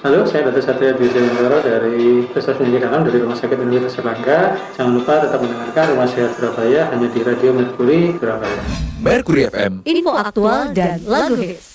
Halo, saya Dr. Satria Dwi Jayantoro dari Pusat Penyakit Dalam dari Rumah Sakit Universitas Erlangga. Jangan lupa tetap mendengarkan Rumah Sehat Surabaya hanya di Radio Mercury Surabaya. Mercury FM. Info aktual dan lagu hits.